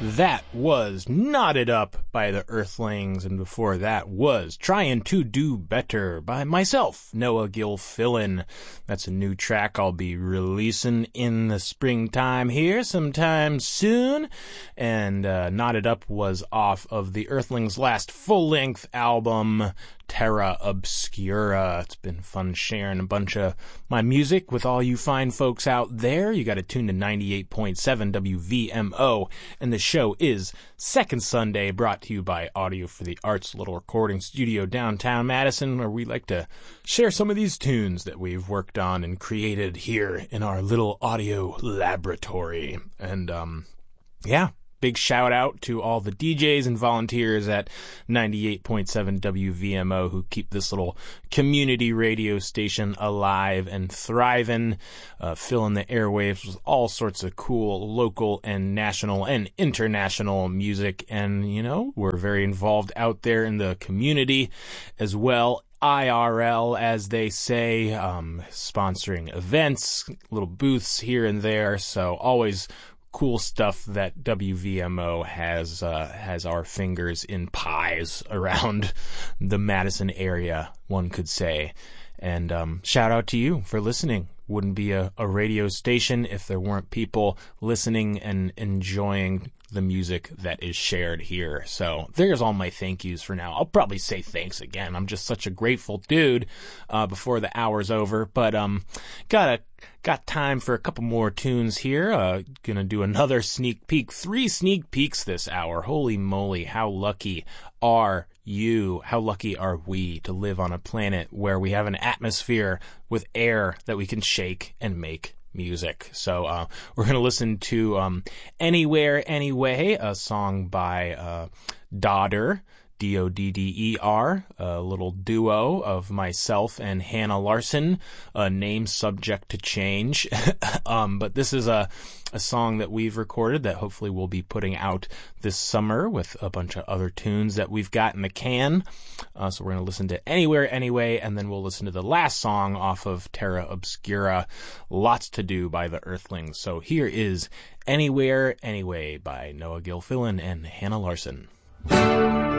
That was Knotted Up by the Earthlings, and before that was Trying to Do Better by myself, Noah Gilfillan. That's a new track I'll be releasing in the springtime here sometime soon. And Knotted Up was off of the Earthlings' last full-length album, Terra Obscura. It's been fun sharing a bunch of my music with all you fine folks out there. You got to tune to 98.7 WVMO, and the show is Second Sunday, brought to you by Audio for the Arts, little recording studio downtown Madison, where we like to share some of these tunes that we've worked on and created here in our little audio laboratory. And yeah, big shout out to all the DJs and volunteers at 98.7 WVMO who keep this little community radio station alive and thriving, filling the airwaves with all sorts of cool local and national and international music. And, you know, we're very involved out there in the community as well. IRL, as they say, sponsoring events, little booths here and there. So always cool stuff that WVMO has our fingers in pies around the Madison area, one could say. And shout out to you for listening. Wouldn't be a radio station if there weren't people listening and enjoying the music that is shared here. So there's all my thank yous for now. I'll probably say thanks again. I'm just such a grateful dude before the hour's over. But got time for a couple more tunes here. Gonna do another sneak peek. 3 sneak peeks this hour. Holy moly, how lucky are you? How lucky are we to live on a planet where we have an atmosphere with air that we can shake and make music. So we're going to listen to Anywhere Anyway, a song by Dodder, Dodder, a little duo of myself and Hannah Larson, a name subject to change. But this is a song that we've recorded that hopefully we'll be putting out this summer with a bunch of other tunes that we've got in the can. So we're going to listen to Anywhere Anyway, and then we'll listen to the last song off of Terra Obscura, Lots to Do by the Earthlings. So here is Anywhere Anyway by Noah Gilfillan and Hannah Larson.